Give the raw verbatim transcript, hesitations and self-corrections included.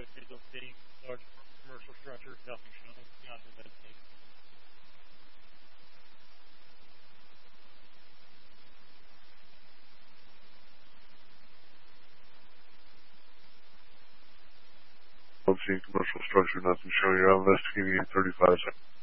Greenville City, large commercial structure, nothing showing beyond the vegetation. I'm seeing commercial structure, nothing showing. You're investigating eight thirty-five.